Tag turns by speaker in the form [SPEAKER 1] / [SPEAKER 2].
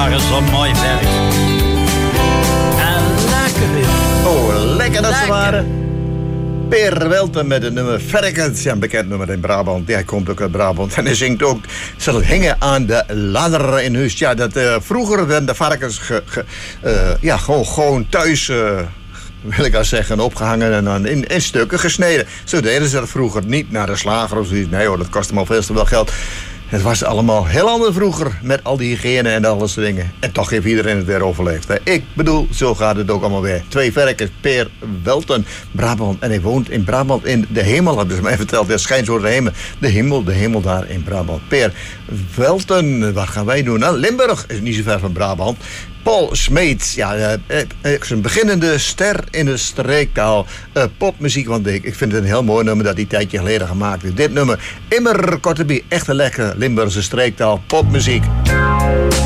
[SPEAKER 1] waren zo mooi werk. En lekker weer.
[SPEAKER 2] Oh, lekker dat ze
[SPEAKER 1] Lekker.
[SPEAKER 2] waren. Per Welten met het nummer Verkens. Ja, een bekend nummer in Brabant. Ja, hij komt ook uit Brabant. En hij zingt ook, zal hingen aan de ladder in huis. Ja, dat vroeger werden de varkens gewoon thuis... wil ik al zeggen, opgehangen en dan in stukken gesneden. Zo deden ze dat vroeger niet naar de slager of zoiets. Nee hoor, dat kostte maar veel te veel geld. Het was allemaal heel anders vroeger met al die hygiëne en al dat soort dingen. En toch heeft iedereen het weer overleefd. Hè. Ik bedoel, zo gaat het ook allemaal weer. 2 varkens per Welten, Brabant. En hij woont in Brabant in de hemel. Hebben ze mij verteld, het schijnt zo de hemel daar in Brabant. Per Welten, wat gaan wij doen? Nou, Limburg is niet zo ver van Brabant. Paul Smeets, ja, is een beginnende ster in de streektaal popmuziek. Want ik vind het een heel mooi nummer dat hij een tijdje geleden gemaakt is. Dit nummer, Immer Kortebie, echt een lekkere Limburgse streektaal popmuziek.